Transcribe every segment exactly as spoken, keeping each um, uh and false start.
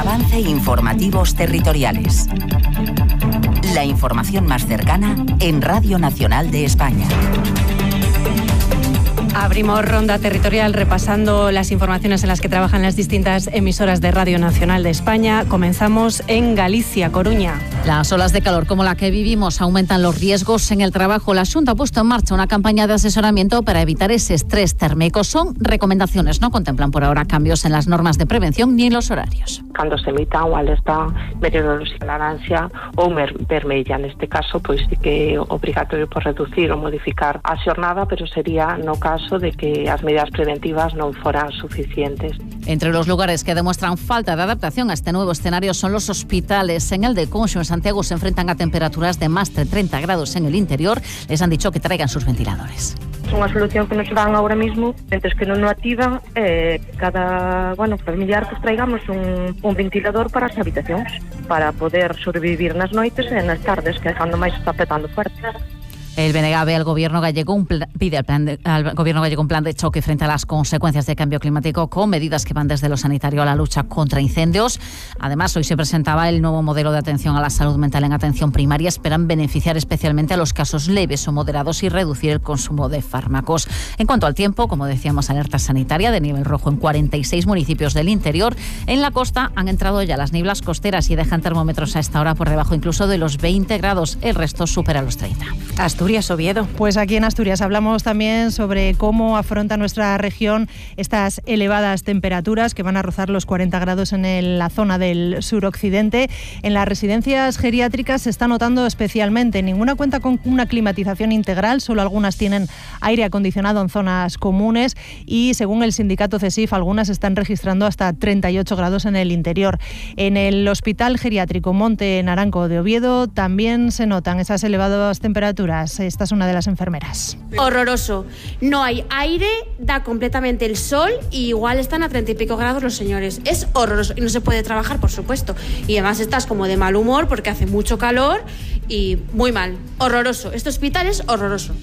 Avance Informativos Territoriales. La información más cercana en Radio Nacional de España. Abrimos ronda territorial repasando las informaciones en las que trabajan las distintas emisoras de Radio Nacional de España. Comenzamos en Galicia, Coruña. Las olas de calor como la que vivimos aumentan los riesgos en el trabajo. La Xunta ha puesto en marcha una campaña de asesoramiento para evitar ese estrés térmico. Son recomendaciones, no contemplan por ahora cambios en las normas de prevención ni en los horarios. Cando se emita unha alerta meteorolóxica laranxa ou vermella, neste caso, pois sí que é obrigatorio por reducir ou modificar a xornada, pero sería no caso de que as medidas preventivas non foran suficientes. Entre los lugares que demuestran falta de adaptación a este nuevo escenario son los hospitales. En el de Conxo, en Santiago, se enfrentan a temperaturas de más de treinta grados en el interior. Les han dicho que traigan sus ventiladores. Unha solución que nos dan ahora mismo, mentres que non o activan, eh, cada, bueno, familiar que traigamos un, un ventilador para as habitacións, para poder sobrevivir nas noites e nas tardes, que é cando máis está petando fuerte. El B N G ve al gobierno gallego un plan, pide al, plan de, al gobierno gallego un plan de choque frente a las consecuencias del cambio climático, con medidas que van desde lo sanitario a la lucha contra incendios. Además, hoy se presentaba el nuevo modelo de atención a la salud mental en atención primaria. Esperan beneficiar especialmente a los casos leves o moderados y reducir el consumo de fármacos. En cuanto al tiempo, como decíamos, alerta sanitaria de nivel rojo en cuarenta y seis municipios del interior. En la costa han entrado ya las nieblas costeras y dejan termómetros a esta hora por debajo incluso de los veinte grados. El resto supera los treinta. Asturias. Oviedo. Pues aquí en Asturias hablamos también sobre cómo afronta nuestra región estas elevadas temperaturas que van a rozar los cuarenta grados en el, la zona del suroccidente. En las residencias geriátricas se está notando especialmente. Ninguna cuenta con una climatización integral, solo algunas tienen aire acondicionado en zonas comunes y, según el sindicato CESIF, algunas están registrando hasta treinta y ocho grados en el interior. En el Hospital Geriátrico Monte Naranco de Oviedo también se notan esas elevadas temperaturas. Esta es una de las enfermeras. Horroroso. No hay aire, da completamente el sol y igual están a treinta y pico grados los señores. Es horroroso y no se puede trabajar, por supuesto. Y además estás como de mal humor porque hace mucho calor y muy mal. Horroroso. Este hospital es horroroso.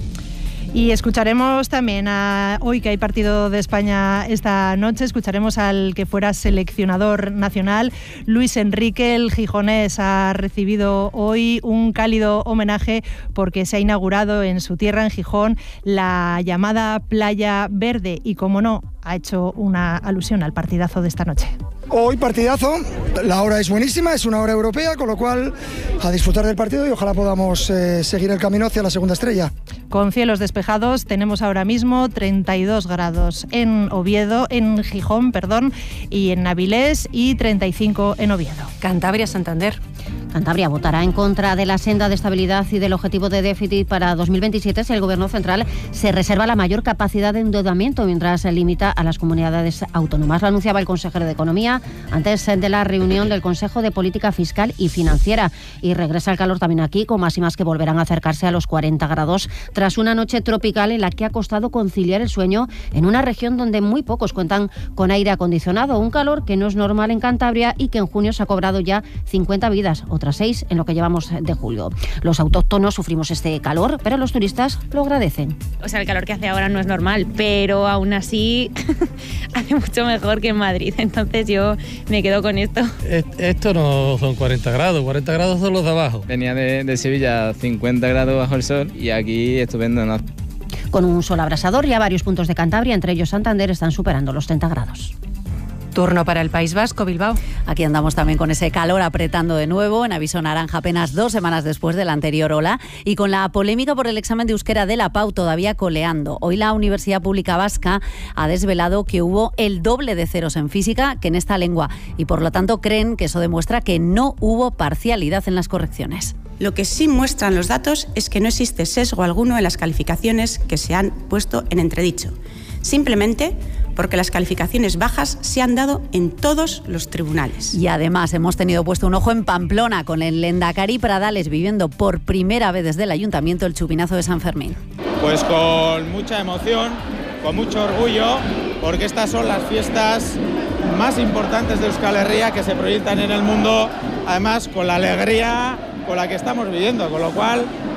Y escucharemos también, a, hoy que hay partido de España esta noche, escucharemos al que fuera seleccionador nacional, Luis Enrique. El gijonés ha recibido hoy un cálido homenaje porque se ha inaugurado en su tierra, en Gijón, la llamada Playa Verde y, como no, ha hecho una alusión al partidazo de esta noche. Hoy partidazo, la hora es buenísima, es una hora europea, con lo cual a disfrutar del partido y ojalá podamos eh, seguir el camino hacia la segunda estrella. Con cielos despejados tenemos ahora mismo treinta y dos grados en Oviedo, en Gijón, perdón, y en Avilés, y treinta y cinco en Oviedo. Cantabria, Santander. Cantabria votará en contra de la senda de estabilidad y del objetivo de déficit para dos mil veintisiete si el Gobierno central se reserva la mayor capacidad de endeudamiento mientras se limita a las comunidades autónomas. Lo anunciaba el consejero de Economía antes de la reunión del Consejo de Política Fiscal y Financiera. Y regresa el calor también aquí, con máximas que volverán a acercarse a los cuarenta grados tras una noche tropical en la que ha costado conciliar el sueño en una región donde muy pocos cuentan con aire acondicionado. Un calor que no es normal en Cantabria y que en junio se ha cobrado ya cincuenta vidas, otras seis en lo que llevamos de julio. Los autóctonos sufrimos este calor, pero los turistas lo agradecen. O sea, el calor que hace ahora no es normal, pero aún así hace mucho mejor que en Madrid. Entonces yo me quedo con esto. Esto no son cuarenta grados, cuarenta grados son los de abajo. Venía de, de Sevilla, cincuenta grados bajo el sol, y aquí estupendo, ¿no? Con un sol abrasador, ya varios puntos de Cantabria, entre ellos Santander, están superando los treinta grados. Turno para el País Vasco, Bilbao. Aquí andamos también con ese calor apretando de nuevo, en aviso naranja apenas dos semanas después de la anterior ola, y con la polémica por el examen de euskera de la P A U todavía coleando. Hoy la Universidad Pública Vasca ha desvelado que hubo el doble de ceros en física que en esta lengua, y por lo tanto creen que eso demuestra que no hubo parcialidad en las correcciones. Lo que sí muestran los datos es que no existe sesgo alguno en las calificaciones que se han puesto en entredicho. Simplemente porque las calificaciones bajas se han dado en todos los tribunales. Y además hemos tenido puesto un ojo en Pamplona, con el Lehendakari Pradales viviendo por primera vez desde el Ayuntamiento el chupinazo de San Fermín. Pues con mucha emoción, con mucho orgullo, porque estas son las fiestas más importantes de Euskal Herria que se proyectan en el mundo, además con la alegría con la que estamos viviendo, con lo cual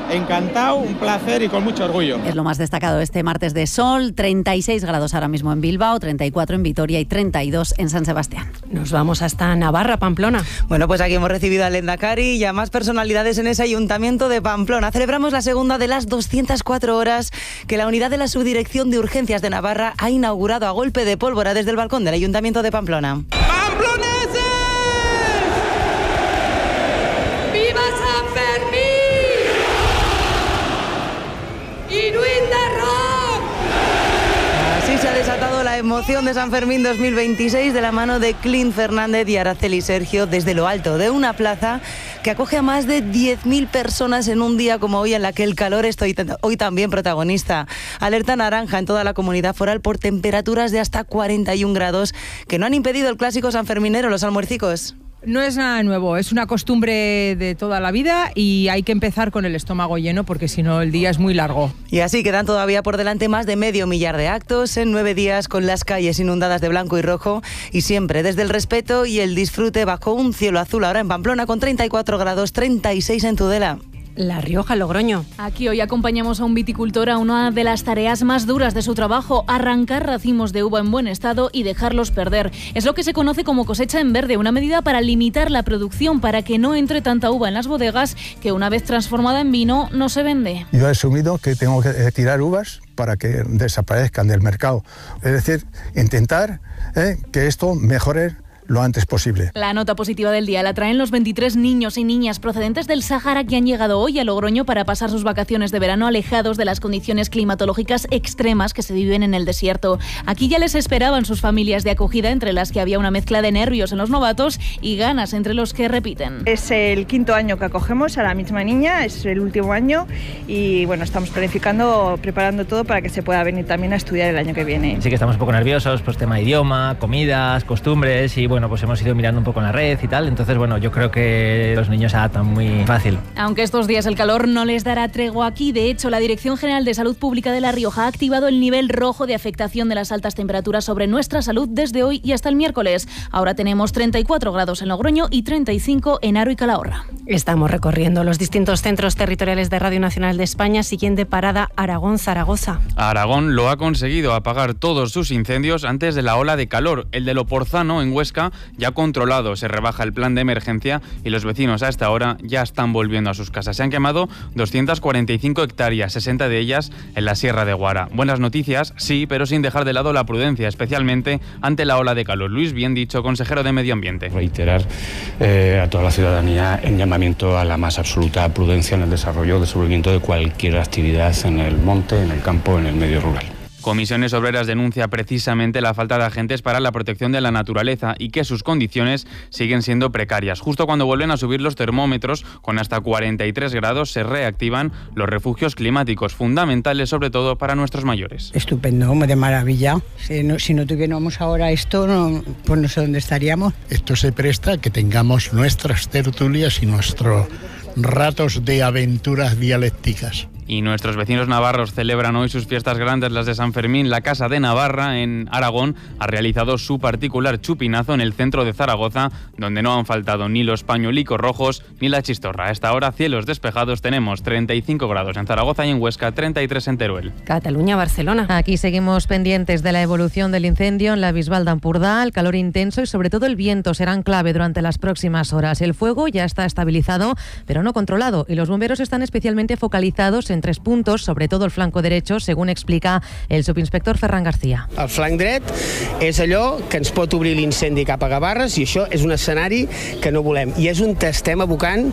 encantado, un placer y con mucho orgullo. Es lo más destacado este martes de sol, treinta y seis grados ahora mismo en Bilbao, treinta y cuatro en Vitoria y treinta y dos en San Sebastián. Nos vamos hasta Navarra, Pamplona. Bueno, pues aquí hemos recibido al Lehendakari y a más personalidades en ese ayuntamiento de Pamplona. Celebramos la segunda de las doscientas cuatro horas que la unidad de la Subdirección de Urgencias de Navarra ha inaugurado a golpe de pólvora desde el balcón del ayuntamiento de Pamplona. ¡Pamploneses! ¡Viva San Fermín! ¡Inuit de rock! Así se ha desatado la emoción de San Fermín dos mil veintiséis de la mano de Clint Fernández y Araceli Sergio desde lo alto de una plaza que acoge a más de diez mil personas en un día como hoy, en la que el calor es hoy también protagonista. Alerta naranja en toda la comunidad foral por temperaturas de hasta cuarenta y un grados que no han impedido el clásico sanferminero, los almuercicos. No es nada nuevo, es una costumbre de toda la vida y hay que empezar con el estómago lleno porque si no el día es muy largo. Y así quedan todavía por delante más de medio millar de actos en nueve días, con las calles inundadas de blanco y rojo, y siempre desde el respeto y el disfrute bajo un cielo azul ahora en Pamplona con treinta y cuatro grados, treinta y seis en Tudela. La Rioja, Logroño. Aquí hoy acompañamos a un viticultor a una de las tareas más duras de su trabajo, arrancar racimos de uva en buen estado y dejarlos perder. Es lo que se conoce como cosecha en verde, una medida para limitar la producción, para que no entre tanta uva en las bodegas que una vez transformada en vino no se vende. Yo he asumido que tengo que tirar uvas para que desaparezcan del mercado. Es decir, intentar eh, que esto mejore lo antes posible. La nota positiva del día la traen los veintitrés niños y niñas procedentes del Sáhara que han llegado hoy a Logroño para pasar sus vacaciones de verano alejados de las condiciones climatológicas extremas que se viven en el desierto. Aquí ya les esperaban sus familias de acogida, entre las que había una mezcla de nervios en los novatos y ganas entre los que repiten. Es el quinto año que acogemos a la misma niña, es el último año y bueno, estamos planificando, preparando todo para que se pueda venir también a estudiar el año que viene. Sí que estamos un poco nerviosos, pues tema idioma, comidas, costumbres y bueno, pues hemos ido mirando un poco en la red y tal, entonces bueno, yo creo que los niños se adaptan muy fácil. Aunque estos días el calor no les dará tregua aquí, de hecho la Dirección General de Salud Pública de La Rioja ha activado el nivel rojo de afectación de las altas temperaturas sobre nuestra salud desde hoy y hasta el miércoles. Ahora tenemos treinta y cuatro grados en Logroño y treinta y cinco en Haro y Calahorra. Estamos recorriendo los distintos centros territoriales de Radio Nacional de España. Siguiente parada, Aragón, Zaragoza. Aragón lo ha conseguido apagar todos sus incendios antes de la ola de calor. El de Loporzano, en Huesca, ya controlado. Se rebaja el plan de emergencia y los vecinos a esta hora ya están volviendo a sus casas. Se han quemado doscientas cuarenta y cinco hectáreas, sesenta de ellas en la Sierra de Guara. Buenas noticias, sí, pero sin dejar de lado la prudencia, especialmente ante la ola de calor. Luis Bien dicho, consejero de Medio Ambiente. Reiterar eh, a toda la ciudadanía en llamamiento a la más absoluta prudencia en el desarrollo, desenvolvimiento de cualquier actividad en el monte, en el campo, en el medio rural. Comisiones Obreras denuncia precisamente la falta de agentes para la protección de la naturaleza y que sus condiciones siguen siendo precarias. Justo cuando vuelven a subir los termómetros con hasta cuarenta y tres grados, se reactivan los refugios climáticos, fundamentales sobre todo para nuestros mayores. Estupendo, de maravilla. Si no, si no tuviéramos ahora esto, no, pues no sé dónde estaríamos. Esto se presta a que tengamos nuestras tertulias y nuestros ratos de aventuras dialécticas. Y nuestros vecinos navarros celebran hoy sus fiestas grandes, las de San Fermín. La Casa de Navarra, en Aragón, ha realizado su particular chupinazo en el centro de Zaragoza, donde no han faltado ni los pañuelicos rojos ni la chistorra. A esta hora, cielos despejados, tenemos treinta y cinco grados en Zaragoza y en Huesca, treinta y tres en Teruel. Cataluña, Barcelona. Aquí seguimos pendientes de la evolución del incendio en la Bisbal d'Empordà. El calor intenso y sobre todo el viento serán clave durante las próximas horas. El fuego ya está estabilizado, pero no controlado, y los bomberos están especialmente focalizados en tres puntos, sobre todo el flanco derecho, según explica el subinspector Ferran García. El flanc dret és allò que ens pot obrir l'incendi cap a Gavarres, i això és un escenari que no volem, i és on estem abocant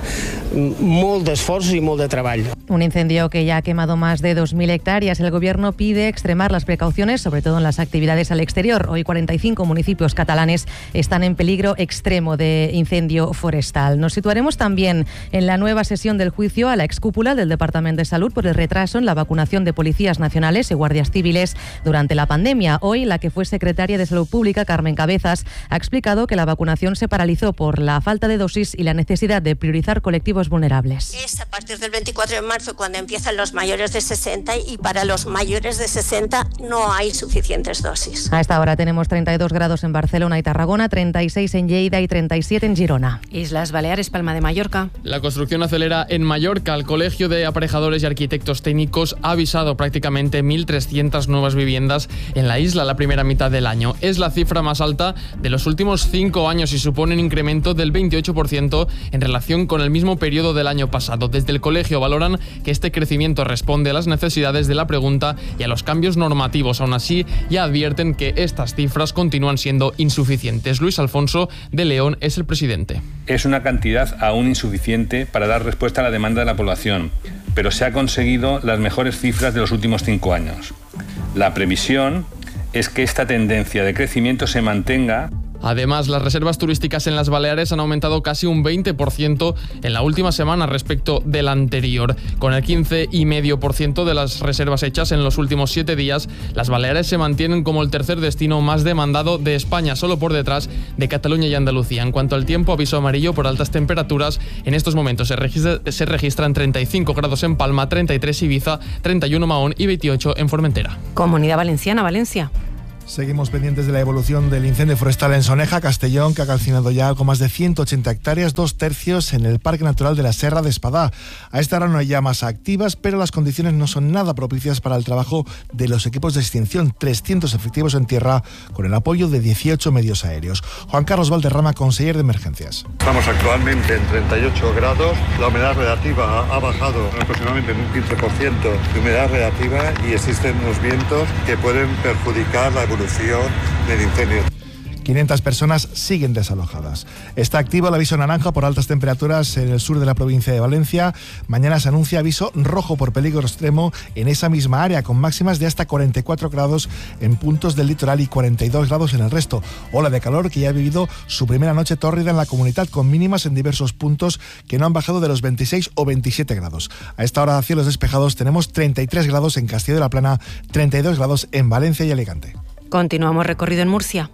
molt d'esforços i molt de treball. Un incendio que ya ha quemado más de dos mil hectáreas. El gobierno pide extremar las precauciones, sobre todo en las actividades al exterior. Hoy cuarenta y cinco municipios catalanes están en peligro extremo de incendio forestal. Nos situaremos también en la nueva sesión del juicio a la excúpula del Departamento de Salud por el retraso en la vacunación de policías nacionales y guardias civiles durante la pandemia. Hoy, la que fue secretaria de Salud Pública, Carmen Cabezas, ha explicado que la vacunación se paralizó por la falta de dosis y la necesidad de priorizar colectivos vulnerables. Es a partir del veinticuatro de marzo marzo, cuando empiezan los mayores de sesenta, y para los mayores de sesenta no hay suficientes dosis. A esta hora tenemos treinta y dos grados en Barcelona y Tarragona, treinta y seis en Lleida y treinta y siete en Girona. Islas Baleares, Palma de Mallorca. La construcción acelera en Mallorca. El Colegio de Aparejadores y Arquitectos Técnicos ha avisado prácticamente mil trescientas nuevas viviendas en la isla la primera mitad del año. Es la cifra más alta de los últimos cinco años y supone un incremento del veintiocho por ciento en relación con el mismo periodo del año pasado. Desde el colegio valoran que este crecimiento responde a las necesidades de la pregunta y a los cambios normativos. Aún así, ya advierten que estas cifras continúan siendo insuficientes. Luis Alfonso de León es el presidente. Es una cantidad aún insuficiente para dar respuesta a la demanda de la población, pero se han conseguido las mejores cifras de los últimos cinco años. La previsión es que esta tendencia de crecimiento se mantenga. Además, las reservas turísticas en las Baleares han aumentado casi un veinte por ciento en la última semana respecto del anterior. Con el quince coma cinco por ciento de las reservas hechas en los últimos siete días, las Baleares se mantienen como el tercer destino más demandado de España, solo por detrás de Cataluña y Andalucía. En cuanto al tiempo, aviso amarillo por altas temperaturas. En estos momentos se, registra, se registran treinta y cinco grados en Palma, treinta y tres Ibiza, treinta y uno Mahón y veintiocho en Formentera. Comunidad Valenciana, Valencia. Seguimos pendientes de la evolución del incendio forestal en Soneja, Castellón, que ha calcinado ya algo más de ciento ochenta hectáreas, dos tercios en el Parque Natural de la Serra de Espadá. A esta hora no hay llamas activas, pero las condiciones no son nada propicias para el trabajo de los equipos de extinción, trescientos efectivos en tierra, con el apoyo de dieciocho medios aéreos. Juan Carlos Valderrama, conseller de Emergencias. Estamos actualmente en treinta y ocho grados, la humedad relativa ha bajado aproximadamente en un quince por ciento de humedad relativa y existen unos vientos que pueden perjudicar la evolución del incendio. quinientas personas siguen desalojadas. Está activo el aviso naranja por altas temperaturas en el sur de la provincia de Valencia. Mañana se anuncia aviso rojo por peligro extremo en esa misma área, con máximas de hasta cuarenta y cuatro grados en puntos del litoral y cuarenta y dos grados en el resto. Ola de calor que ya ha vivido su primera noche tórrida en la comunidad, con mínimas en diversos puntos que no han bajado de los veintiséis o veintisiete grados. A esta hora, cielos despejados, tenemos treinta y tres grados en Castilla de la Plana, treinta y dos grados en Valencia y Alicante. Continuamos recorrido en Murcia.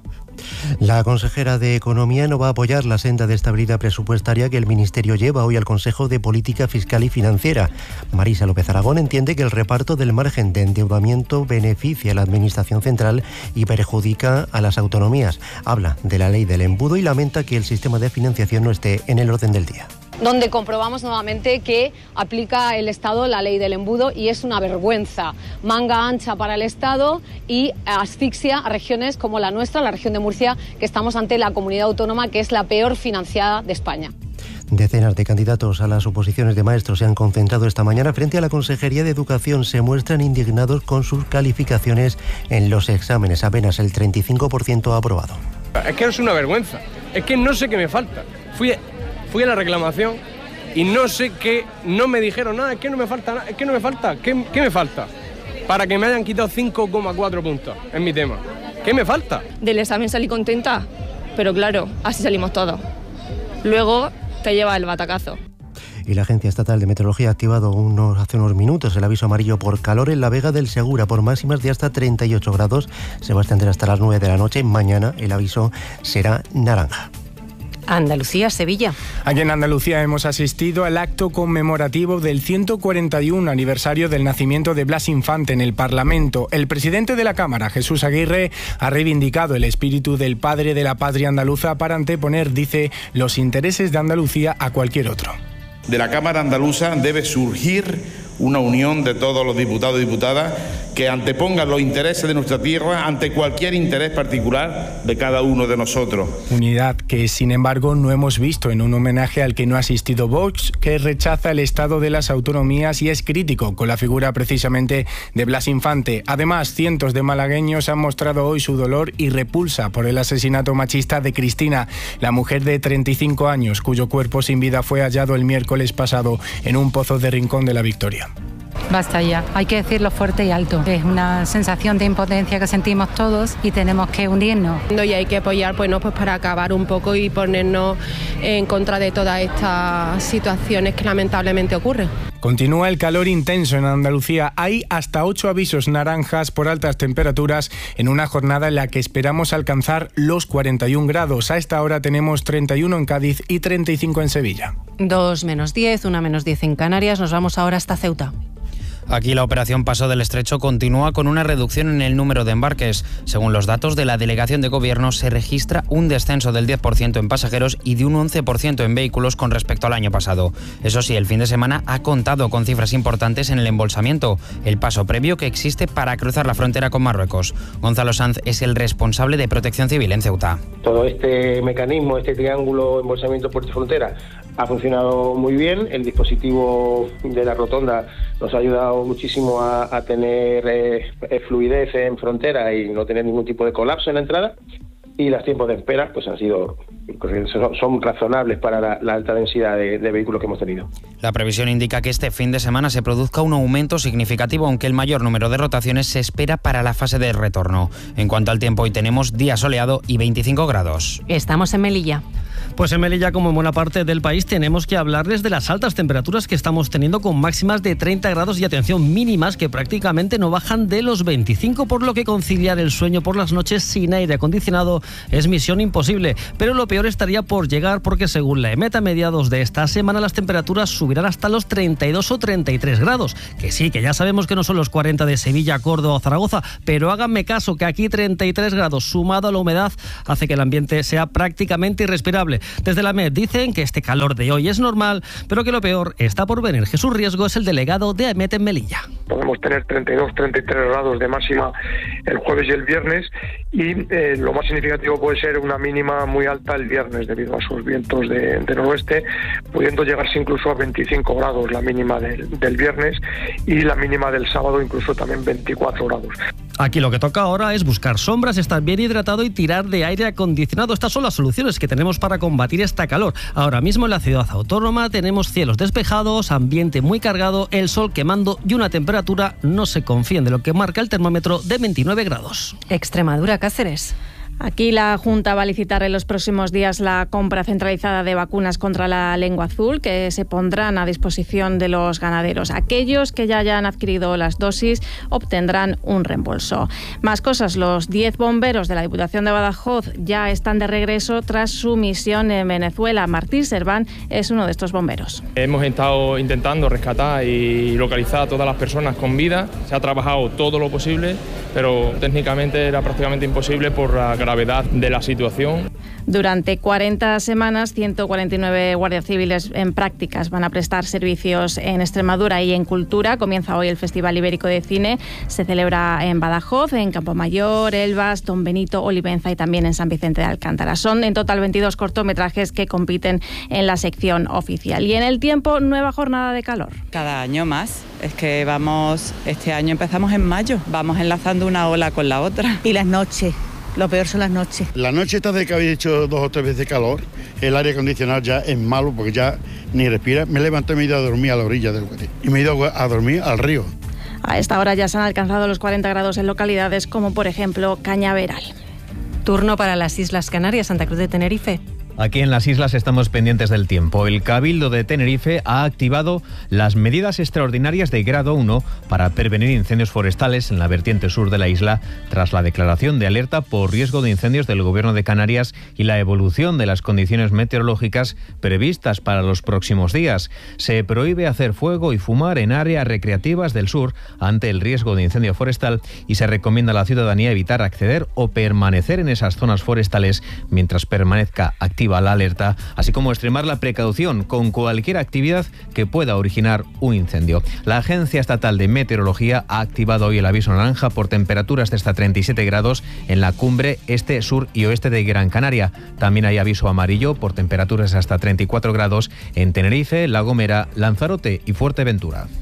La consejera de Economía no va a apoyar la senda de estabilidad presupuestaria que el Ministerio lleva hoy al Consejo de Política Fiscal y Financiera. Marisa López Aragón entiende que el reparto del margen de endeudamiento beneficia a la Administración Central y perjudica a las autonomías. Habla de la ley del embudo y lamenta que el sistema de financiación no esté en el orden del día. Donde comprobamos nuevamente que aplica el Estado la ley del embudo y es una vergüenza. Manga ancha para el Estado y asfixia a regiones como la nuestra, la región de Murcia, que estamos ante la comunidad autónoma que es la peor financiada de España. Decenas de candidatos a las oposiciones de maestros se han concentrado esta mañana frente a la Consejería de Educación. Se muestran indignados con sus calificaciones en los exámenes. Apenas el treinta y cinco por ciento ha aprobado. Es que es una vergüenza. Es que no sé qué me falta. Fui... Fui a la reclamación y no sé qué, no me dijeron nada, es que no me falta nada, es que no me falta, ¿qué, qué me falta? Para que me hayan quitado cinco coma cuatro puntos en mi tema. ¿Qué me falta? Del examen salí contenta, pero claro, así salimos todos. Luego te lleva el batacazo. Y la Agencia Estatal de Meteorología ha activado unos, hace unos minutos el aviso amarillo por calor en la Vega del Segura por máximas de hasta treinta y ocho grados. Se va a extender hasta las nueve de la noche. Mañana el aviso será naranja. Andalucía, Sevilla. Aquí en Andalucía hemos asistido al acto conmemorativo del ciento cuarenta y uno aniversario del nacimiento de Blas Infante en el Parlamento. El presidente de la Cámara, Jesús Aguirre, ha reivindicado el espíritu del padre de la patria andaluza para anteponer, dice, los intereses de Andalucía a cualquier otro. De la Cámara andaluza debe surgir una unión de todos los diputados y diputadas que antepongan los intereses de nuestra tierra ante cualquier interés particular de cada uno de nosotros. Unidad que, sin embargo, no hemos visto en un homenaje al que no ha asistido Vox, que rechaza el estado de las autonomías y es crítico con la figura precisamente de Blas Infante. Además, cientos de malagueños han mostrado hoy su dolor y repulsa por el asesinato machista de Cristina, la mujer de treinta y cinco años, cuyo cuerpo sin vida fue hallado el miércoles pasado en un pozo de Rincón de la Victoria. Basta ya, hay que decirlo fuerte y alto. Es una sensación de impotencia que sentimos todos y tenemos que unirnos. Y hay que apoyar bueno, pues para acabar un poco y ponernos en contra de todas estas situaciones que lamentablemente ocurren. Continúa el calor intenso en Andalucía. Hay hasta ocho avisos naranjas por altas temperaturas en una jornada en la que esperamos alcanzar los cuarenta y un grados. A esta hora tenemos treinta y uno en Cádiz y treinta y cinco en Sevilla. Dos menos diez, una menos diez en Canarias. Nos vamos ahora hasta Ceuta. Aquí la operación Paso del Estrecho continúa con una reducción en el número de embarques. Según los datos de la Delegación de Gobierno, se registra un descenso del diez por ciento en pasajeros y de un once por ciento en vehículos con respecto al año pasado. Eso sí, el fin de semana ha contado con cifras importantes en el embolsamiento, el paso previo que existe para cruzar la frontera con Marruecos. Gonzalo Sanz es el responsable de Protección Civil en Ceuta. Todo este mecanismo, este triángulo embolsamiento puerto-frontera, ha funcionado muy bien. El dispositivo de la rotonda nos ha ayudado muchísimo a, a tener eh, fluidez en frontera y no tener ningún tipo de colapso en la entrada. Y los tiempos de espera pues han sido son, son razonables para la, la alta densidad de, de vehículos que hemos tenido. La previsión indica que este fin de semana se produzca un aumento significativo, aunque el mayor número de rotaciones se espera para la fase de retorno. En cuanto al tiempo, hoy tenemos día soleado y veinticinco grados. Estamos en Melilla. Pues en Melilla, como en buena parte del país, tenemos que hablarles de las altas temperaturas que estamos teniendo, con máximas de treinta grados y, atención, mínimas que prácticamente no bajan de los veinticinco, por lo que conciliar el sueño por las noches sin aire acondicionado es misión imposible. Pero lo peor estaría por llegar, porque según la EMET, a mediados de esta semana las temperaturas subirán hasta los treinta y dos o treinta y tres grados. Que sí, que ya sabemos que no son los cuarenta de Sevilla, Córdoba o Zaragoza, pero háganme caso que aquí treinta y tres grados sumado a la humedad hace que el ambiente sea prácticamente irrespirable. Desde la EMET dicen que este calor de hoy es normal, pero que lo peor está por venir. Jesús Riesgo es el delegado de EMET en Melilla. Podemos tener treinta y dos, treinta y tres grados de máxima el jueves y el viernes, y eh, lo más significativo puede ser una mínima muy alta el viernes debido a sus vientos de, de noroeste, pudiendo llegarse incluso a veinticinco grados la mínima del, del viernes, y la mínima del sábado incluso también veinticuatro grados. Aquí lo que toca ahora es buscar sombras, estar bien hidratado y tirar de aire acondicionado. Estas son las soluciones que tenemos para combatir esta calor. Ahora mismo en la ciudad autónoma tenemos cielos despejados, ambiente muy cargado, el sol quemando y una temperatura, no se confíen de lo que marca el termómetro, de veintinueve grados. Extremadura, Cáceres. Aquí la Junta va a licitar en los próximos días la compra centralizada de vacunas contra la lengua azul, que se pondrán a disposición de los ganaderos. Aquellos que ya hayan adquirido las dosis obtendrán un reembolso. Más cosas, los diez bomberos de la Diputación de Badajoz ya están de regreso tras su misión en Venezuela. Martín Serván es uno de estos bomberos. Hemos estado intentando rescatar y localizar a todas las personas con vida. Se ha trabajado todo lo posible, pero técnicamente era prácticamente imposible por la gravedad de la situación. Durante cuarenta semanas, ciento cuarenta y nueve guardias civiles en prácticas van a prestar servicios en Extremadura y en Cultura. Comienza hoy el Festival Ibérico de Cine. Se celebra en Badajoz, en Campomayor, Elvas, Don Benito, Olivenza y también en San Vicente de Alcántara. Son en total veintidós cortometrajes que compiten en la sección oficial. Y en el tiempo, nueva jornada de calor. Cada año más. Es que vamos, este año empezamos en mayo. Vamos enlazando una ola con la otra. Y las noches. Lo peor son las noches. La noche está de que había hecho dos o tres veces calor. El aire acondicionado ya es malo porque ya ni respira. Me levanté y me he ido a dormir a la orilla del Guadí. Y me he ido a dormir al río. A esta hora ya se han alcanzado los cuarenta grados en localidades como por ejemplo Cañaveral. Turno para las Islas Canarias, Santa Cruz de Tenerife. Aquí en las islas estamos pendientes del tiempo. El Cabildo de Tenerife ha activado las medidas extraordinarias de grado uno para prevenir incendios forestales en la vertiente sur de la isla tras la declaración de alerta por riesgo de incendios del Gobierno de Canarias y la evolución de las condiciones meteorológicas previstas para los próximos días. Se prohíbe hacer fuego y fumar en áreas recreativas del sur ante el riesgo de incendio forestal y se recomienda a la ciudadanía evitar acceder o permanecer en esas zonas forestales mientras permanezca activa la alerta, así como extremar la precaución con cualquier actividad que pueda originar un incendio. La Agencia Estatal de Meteorología ha activado hoy el aviso naranja por temperaturas de hasta treinta y siete grados en la cumbre este, sur y oeste de Gran Canaria. También hay aviso amarillo por temperaturas hasta treinta y cuatro grados en Tenerife, La Gomera, Lanzarote y Fuerteventura.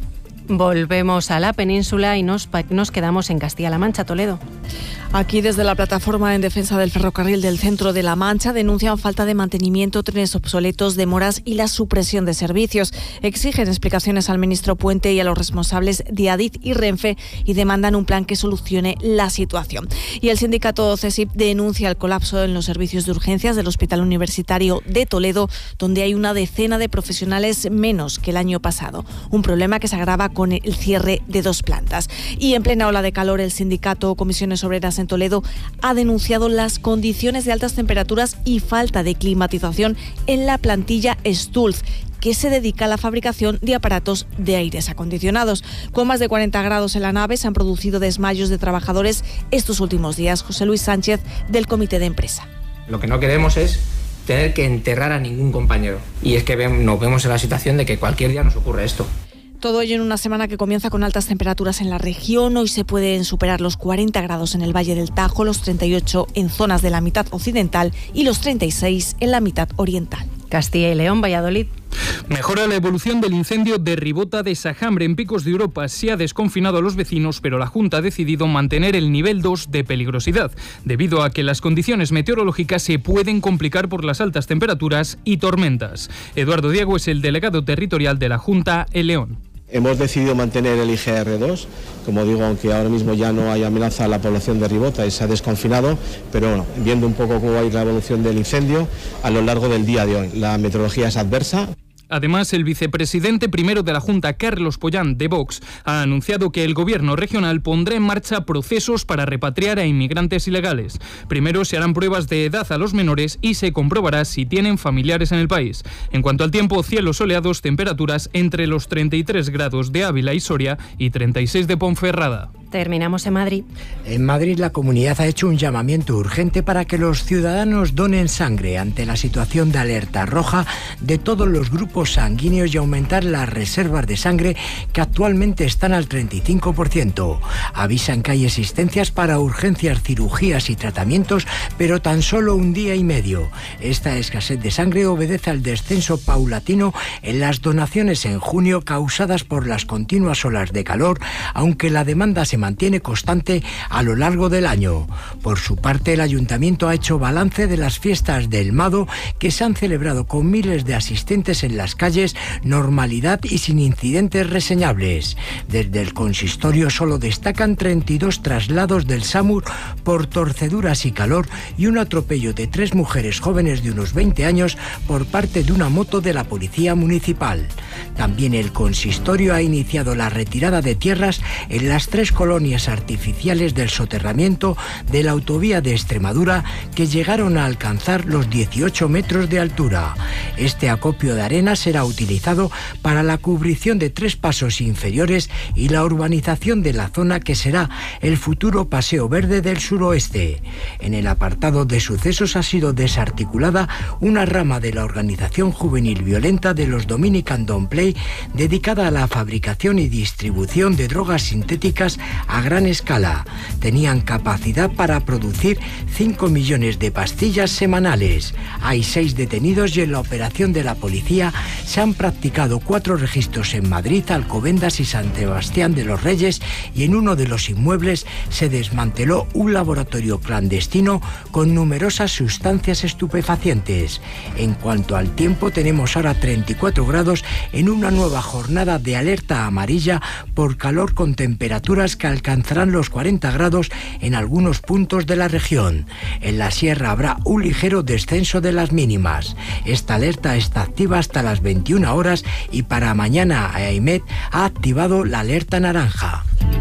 Volvemos a la península y nos, nos quedamos en Castilla-La Mancha, Toledo. Aquí, desde la plataforma en defensa del ferrocarril del centro de La Mancha, denuncian falta de mantenimiento, trenes obsoletos, demoras y la supresión de servicios. Exigen explicaciones al ministro Puente y a los responsables de Adif y Renfe y demandan un plan que solucione la situación. Y el sindicato CESIP denuncia el colapso en los servicios de urgencias del Hospital Universitario de Toledo, donde hay una decena de profesionales menos que el año pasado. Un problema que se agrava con el cierre de dos plantas. Y en plena ola de calor, el sindicato Comisiones Obreras en Toledo ha denunciado las condiciones de altas temperaturas y falta de climatización en la plantilla Stulz, que se dedica a la fabricación de aparatos de aires acondicionados. Con más de cuarenta grados en la nave se han producido desmayos de trabajadores estos últimos días. José Luis Sánchez, del Comité de Empresa. Lo que no queremos es tener que enterrar a ningún compañero. Y es que nos vemos en la situación de que cualquier día nos ocurre esto. Todo ello en una semana que comienza con altas temperaturas en la región. Hoy se pueden superar los cuarenta grados en el Valle del Tajo, los treinta y ocho en zonas de la mitad occidental y los treinta y seis en la mitad oriental. Castilla y León, Valladolid. Mejora la evolución del incendio de Ribota de Sajambre en Picos de Europa. Se ha desconfinado a los vecinos, pero la Junta ha decidido mantener el nivel dos de peligrosidad, debido a que las condiciones meteorológicas se pueden complicar por las altas temperaturas y tormentas. Eduardo Diego es el delegado territorial de la Junta en León. Hemos decidido mantener el I G R dos, como digo, aunque ahora mismo ya no hay amenaza a la población de Ribota y se ha desconfinado, pero bueno, viendo un poco cómo va a ir la evolución del incendio a lo largo del día de hoy. La meteorología es adversa. Además, el vicepresidente primero de la Junta, Carlos Pollán, de Vox, ha anunciado que el gobierno regional pondrá en marcha procesos para repatriar a inmigrantes ilegales. Primero se harán pruebas de edad a los menores y se comprobará si tienen familiares en el país. En cuanto al tiempo, cielos soleados, temperaturas entre los treinta y tres grados de Ávila y Soria y treinta y seis de Ponferrada. Terminamos en Madrid. En Madrid, la comunidad ha hecho un llamamiento urgente para que los ciudadanos donen sangre ante la situación de alerta roja de todos los grupos sanguíneos y aumentar las reservas de sangre, que actualmente están al treinta y cinco por ciento. Avisan que hay existencias para urgencias, cirugías y tratamientos, pero tan solo un día y medio. Esta escasez de sangre obedece al descenso paulatino en las donaciones en junio causadas por las continuas olas de calor, aunque la demanda se mantiene constante a lo largo del año. Por su parte, el Ayuntamiento ha hecho balance de las fiestas del Mado, que se han celebrado con miles de asistentes en las calles, normalidad y sin incidentes reseñables. Desde el consistorio solo destacan treinta y dos traslados del SAMUR por torceduras y calor y un atropello de tres mujeres jóvenes de unos veinte años por parte de una moto de la Policía Municipal. También el consistorio ha iniciado la retirada de tierras en las tres colonias artificiales del soterramiento de la autovía de Extremadura, que llegaron a alcanzar los dieciocho metros de altura. Este acopio de arena será utilizado para la cubrición de tres pasos inferiores y la urbanización de la zona que será el futuro Paseo Verde del suroeste. En el apartado de sucesos ha sido desarticulada una rama de la organización juvenil violenta de los Dominican Don't Play, dedicada a la fabricación y distribución de drogas sintéticas a gran escala. Tenían capacidad para producir cinco millones de pastillas semanales. Hay seis detenidos y en la operación de la policía se han practicado cuatro registros en Madrid, Alcobendas y San Sebastián de los Reyes, y en uno de los inmuebles se desmanteló un laboratorio clandestino con numerosas sustancias estupefacientes. En cuanto al tiempo, tenemos ahora treinta y cuatro grados en una nueva jornada de alerta amarilla por calor, con temperaturas que alcanzarán los cuarenta grados en algunos puntos de la región. En la sierra habrá un ligero descenso de las mínimas. Esta alerta está activa hasta las veintiuna horas y para mañana AEMET ha activado la alerta naranja.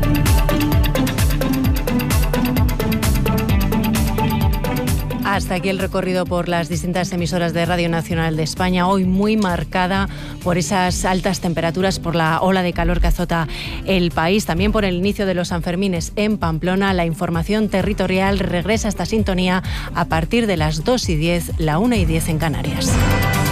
Hasta aquí el recorrido por las distintas emisoras de Radio Nacional de España, hoy muy marcada por esas altas temperaturas, por la ola de calor que azota el país, también por el inicio de los Sanfermines en Pamplona. La información territorial regresa a esta sintonía a partir de las dos y diez, la una y diez en Canarias.